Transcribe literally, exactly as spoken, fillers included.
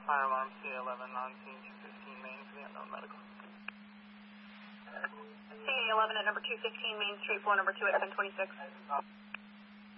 Fire alarm C A eleven on scene two fifteen Main for the unknown medical. C A eleven at number two fifteen Main Street, floor number two at ten twenty-six.